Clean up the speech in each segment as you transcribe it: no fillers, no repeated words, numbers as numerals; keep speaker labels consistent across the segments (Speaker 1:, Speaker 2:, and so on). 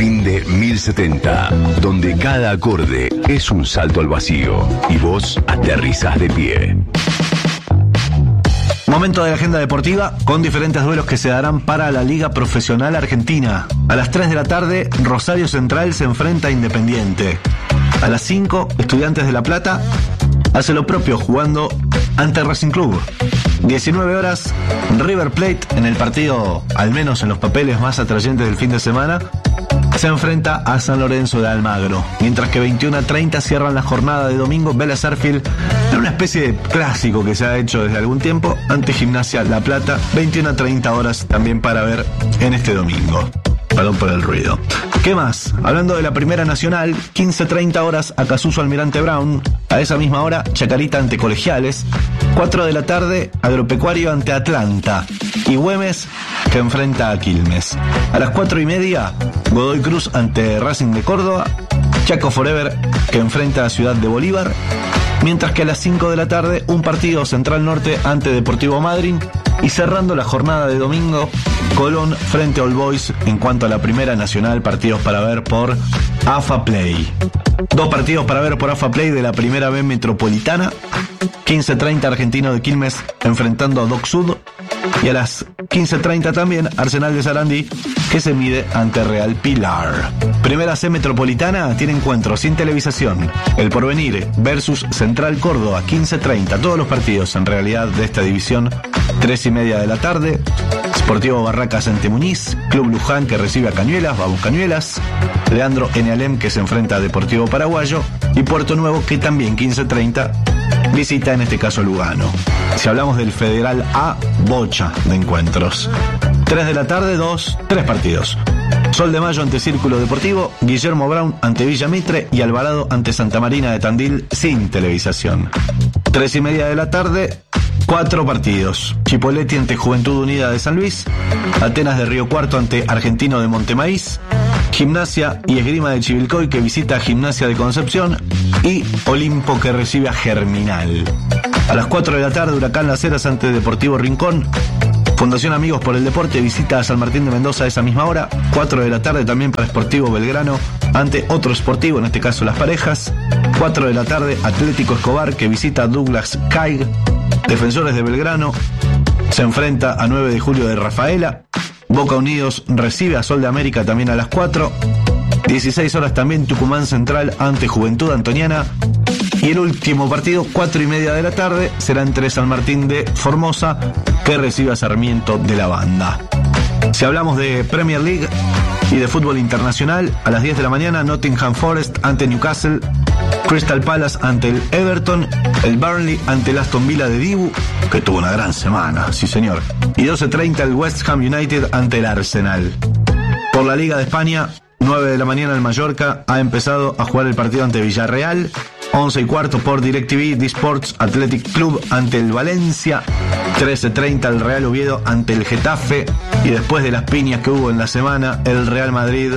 Speaker 1: Fin de 1070, donde cada acorde es un salto al vacío y vos aterrizás de pie.
Speaker 2: Momento de la agenda deportiva con diferentes duelos que se darán para la Liga Profesional Argentina. A las 3 de la tarde, Rosario Central se enfrenta a Independiente. A las 5, Estudiantes de La Plata hace lo propio jugando ante Racing Club. 19 horas, River Plate, en el partido, al menos en los papeles más atrayentes del fin de semana, se enfrenta a San Lorenzo de Almagro. Mientras que 21:30 cierran la jornada de domingo Vélez Sarsfield en una especie de clásico que se ha hecho desde algún tiempo ante Gimnasia La Plata. 21:30 horas también para ver en este domingo. Perdón por el ruido. ¿Qué más? Hablando de la Primera Nacional, 15:30 horas Acasuso Almirante Brown. A esa misma hora, Chacarita ante Colegiales. 4 de la tarde, Agropecuario ante Atlanta. Y Güemes, que enfrenta a Quilmes. A las 4:30, Godoy Cruz ante Racing de Córdoba. Chaco Forever, que enfrenta a Ciudad de Bolívar. Mientras que a las 5 de la tarde, un partido Central Norte ante Deportivo Madryn. Y cerrando la jornada de domingo, Colón frente a All Boys. En cuanto a la Primera Nacional, partidos para ver por AFA Play. 2 partidos para ver por AFA Play de la Primera B Metropolitana. 15:30 Argentino de Quilmes enfrentando a Doc Sud. Y a las 15:30 también Arsenal de Sarandí, que se mide ante Real Pilar. Primera C Metropolitana tiene encuentros sin televisación. El Porvenir versus Central Córdoba, 15:30. Todos los partidos en realidad de esta división, 3:30 de la tarde. Sportivo Barracas ante Muñiz. Club Luján, que recibe a Cañuelas, Babus Cañuelas. Leandro N. Alem, que se enfrenta a Deportivo Paraguayo. Y Puerto Nuevo, que también 15:30 visita en este caso Lugano. Si hablamos del Federal A, bocha de encuentros. 3 de la tarde, 3 partidos. Sol de Mayo ante Círculo Deportivo, Guillermo Brown ante Villa Mitre y Alvarado ante Santa Marina de Tandil sin televisación. 3:30 de la tarde, 4 partidos. Chipoleti ante Juventud Unida de San Luis, Atenas de Río Cuarto ante Argentino de Montemaíz, Gimnasia y Esgrima de Chivilcoy, que visita a Gimnasia de Concepción, y Olimpo, que recibe a Germinal. A las 4 de la tarde, Huracán Las Heras ante Deportivo Rincón. Fundación Amigos por el Deporte visita a San Martín de Mendoza a esa misma hora. 4 de la tarde también para Sportivo Belgrano ante otro Sportivo, en este caso Las Parejas. 4 de la tarde, Atlético Escobar, que visita a Douglas Caig. Defensores de Belgrano se enfrenta a 9 de julio de Rafaela. Boca Unidos recibe a Sol de América también a las 4. 16 horas también Tucumán Central ante Juventud Antoniana. Y el último partido, 4:30 de la tarde, será entre San Martín de Formosa, que recibe a Sarmiento de la Banda. Si hablamos de Premier League y de fútbol internacional, a las 10 de la mañana, Nottingham Forest ante Newcastle, Crystal Palace ante el Everton, el Burnley ante el Aston Villa de Dibu, que tuvo una gran semana, sí señor. Y 12:30 el West Ham United ante el Arsenal. Por la Liga de España, 9 de la mañana el Mallorca ha empezado a jugar el partido ante Villarreal. 11:15 por DirecTV, D-Sports Athletic Club ante el Valencia. 13:30 el Real Oviedo ante el Getafe. Y después de las piñas que hubo en la semana, el Real Madrid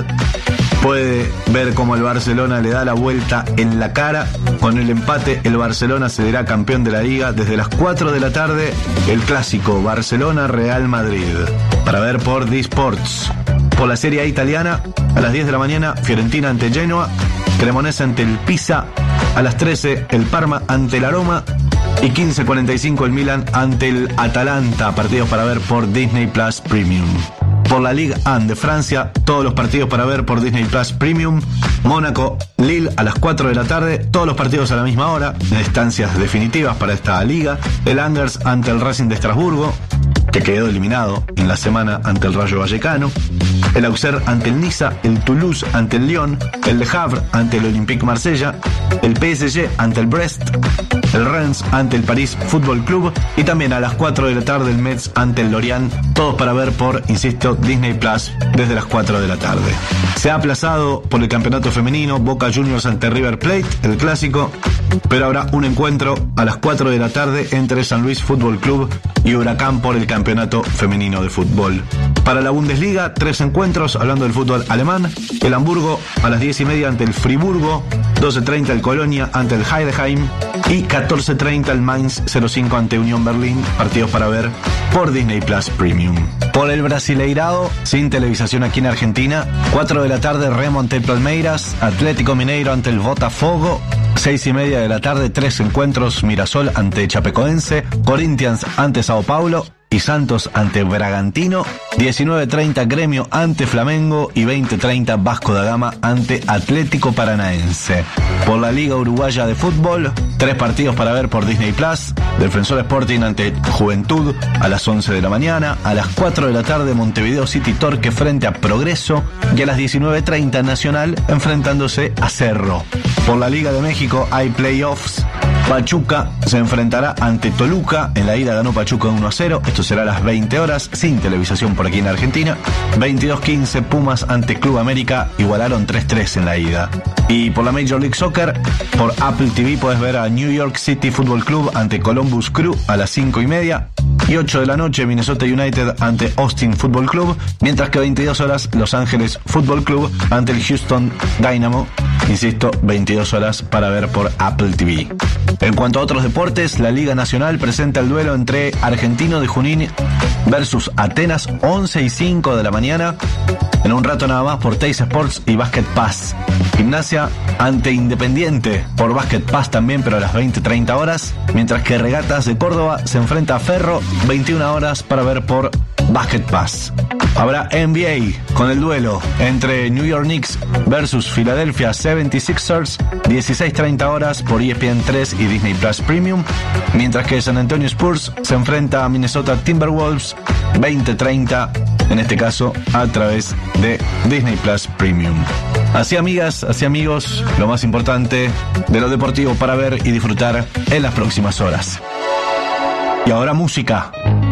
Speaker 2: puede ver cómo el Barcelona le da la vuelta en la cara. Con el empate, el Barcelona será campeón de la Liga. Desde las 4 de la tarde, el clásico Barcelona-Real Madrid, para ver por D-Sports. Por la Serie A italiana, a las 10 de la mañana, Fiorentina ante Genoa, Cremonese ante el Pisa. A las 13, el Parma ante la Roma. Y 15:45, el Milan ante el Atalanta. Partidos para ver por Disney Plus Premium. Por la Ligue 1 de Francia, todos los partidos para ver por Disney Plus Premium. Mónaco, Lille a las 4 de la tarde, todos los partidos a la misma hora, en estancias definitivas para esta liga. El Angers ante el Racing de Estrasburgo, que quedó eliminado en la semana ante el Rayo Vallecano. El Auxerre ante el Niza, el Toulouse ante el Lyon, el Le Havre ante el Olympique Marsella, el PSG ante el Brest, el Rennes ante el París Football Club y también a las 4 de la tarde el Metz ante el Lorient, todos para ver por, insisto, Disney Plus desde las 4 de la tarde. Se ha aplazado por el campeonato femenino Boca Juniors ante River Plate, el clásico, pero habrá un encuentro a las 4 de la tarde entre San Luis Fútbol Club y Huracán por el campeonato femenino de fútbol. Para la Bundesliga, 3 encuentros, hablando del fútbol alemán. El Hamburgo a las 10:30 ante el Friburgo, 12:30 el Colonia ante el Heidenheim, Y 14:30 el Mainz 05 ante Unión Berlín, partidos para ver por Disney Plus Premium. Por el Brasileirao, sin televisación aquí en Argentina, 4 de la tarde Remo ante el Palmeiras, Atlético Mineiro ante el Botafogo, 6:30 de la tarde, 3 encuentros, Mirasol ante Chapecoense, Corinthians ante Sao Paulo y Santos ante Bragantino, 19:30 Gremio ante Flamengo y 20:30 Vasco da Gama ante Atlético Paranaense. Por la Liga Uruguaya de Fútbol, 3 partidos para ver por Disney Plus, Defensor Sporting ante Juventud a las 11 de la mañana, a las 4 de la tarde Montevideo City Torque frente a Progreso y a las 19:30 Nacional enfrentándose a Cerro. Por la Liga de México hay playoffs. Pachuca se enfrentará ante Toluca. En la ida ganó Pachuca 1-0. Esto será a las 20 horas, sin televisación por aquí en Argentina. 22:15 Pumas ante Club América. Igualaron 3-3 en la ida. Y por la Major League Soccer, por Apple TV puedes ver a New York City Football Club ante Columbus Crew a las 5:30. Y 8 de la noche Minnesota United ante Austin Football Club. Mientras que 22 horas Los Ángeles Football Club ante el Houston Dynamo. Insisto, 22 horas para ver por Apple TV. En cuanto a otros deportes, la Liga Nacional presenta el duelo entre Argentino de Junín versus Atenas, 11:05 de la mañana. En un rato nada más por Teis Sports y Basket Pass. Gimnasia ante Independiente por Basket Pass también, pero a las 20:30 horas. Mientras que Regatas de Córdoba se enfrenta a Ferro, 21 horas para ver por Basket Pass. Habrá NBA con el duelo entre New York Knicks versus Philadelphia 76ers, 16:30 horas por ESPN 3 y Disney Plus Premium, mientras que San Antonio Spurs se enfrenta a Minnesota Timberwolves, 20:30, en este caso a través de Disney Plus Premium. Así amigas, así amigos, lo más importante de lo deportivo para ver y disfrutar en las próximas horas. Y ahora música.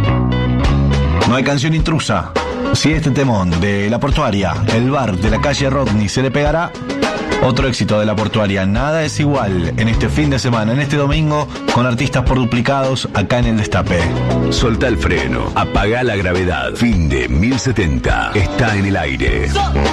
Speaker 2: No hay canción intrusa. Si este temón de La Portuaria, el bar de la calle Rodney, se le pegará, otro éxito de La Portuaria, Nada es igual, en este fin de semana, en este domingo, con artistas por duplicados acá en el Destape.
Speaker 1: Soltá el freno, apagá la gravedad. Fin de 1070 está en el aire.